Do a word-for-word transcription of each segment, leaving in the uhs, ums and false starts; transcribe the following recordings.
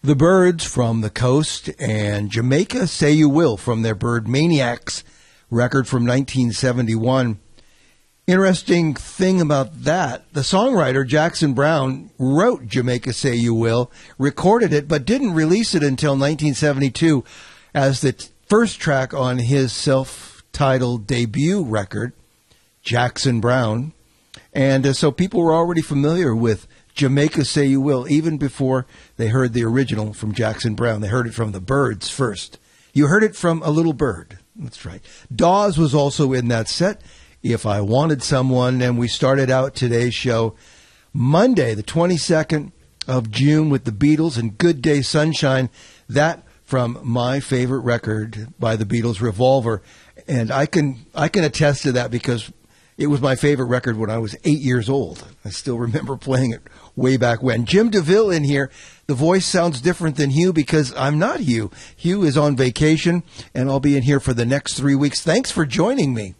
The Byrds from the Coast and Jamaica Say You Will from their Bird Maniacs record from nineteen seventy-one. Interesting thing about that, the songwriter Jackson Browne wrote Jamaica Say You Will, recorded it, but didn't release it until nineteen seventy-two as the t- first track on his self-titled debut record, Jackson Browne. And uh, so people were already familiar with Jamaica Say You Will, even before they heard the original from Jackson Browne. They heard it from the Byrds first. You heard it from A Little Bird. That's right. Dawes was also in that set, If I Wanted Someone, and we started out today's show Monday, the twenty-second of June, with the Beatles and Good Day Sunshine. That from my favorite record by the Beatles, Revolver. And I can I can attest to that because it was my favorite record when I was eight years old. I still remember playing it way back when. Jim DeVille in here. The voice sounds different than Hugh because I'm not Hugh. Hugh is on vacation, and I'll be in here for the next three weeks. Thanks for joining me.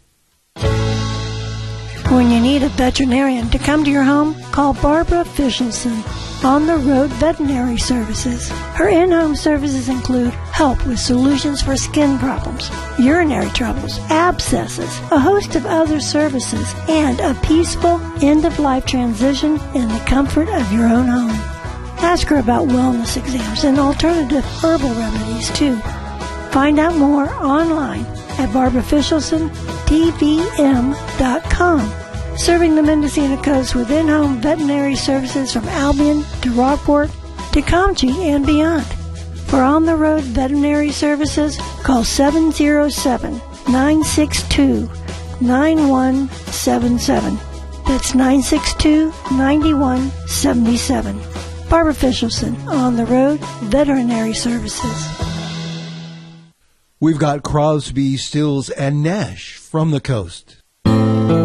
When you need a veterinarian to come to your home, call Barbara Fischelson, On the Road Veterinary Services. Her in-home services include help with solutions for skin problems, urinary troubles, abscesses, a host of other services, and a peaceful end-of-life transition in the comfort of your own home. Ask her about wellness exams and alternative herbal remedies, too. Find out more online at barbara fischelson t v m dot com. Serving the Mendocino Coast with in-home veterinary services from Albion to Rockport to Comchie and beyond. For on-the-road veterinary services, call seven oh seven, nine six two, nine one seven seven. That's nine six two, nine one seven seven. Barbara Fischelson, On the Road Veterinary Services. We've got Crosby, Stills, and Nash from the Coast.